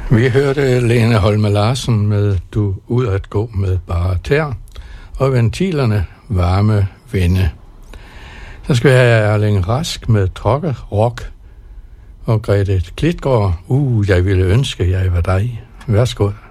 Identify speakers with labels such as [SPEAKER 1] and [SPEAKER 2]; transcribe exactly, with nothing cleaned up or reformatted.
[SPEAKER 1] Vi hørte Lene Holme Larsen med Du ud at gå med bare tær, og Ventilerne Varme Vinde. Så skal vi have Erling Rask med Trokke Rock, og Grete Klitgaard, uh, jeg ville ønske, jeg var dig. Værsgo.